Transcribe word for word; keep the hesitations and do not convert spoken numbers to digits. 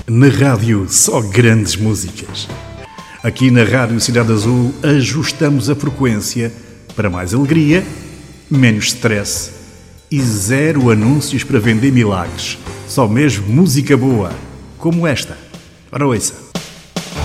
Na rádio, só grandes músicas. Aqui na Rádio Cidade Azul, ajustamos a frequência para mais alegria, menos stress e zero anúncios para vender milagres. Só mesmo música boa, como esta. Ora, ouça.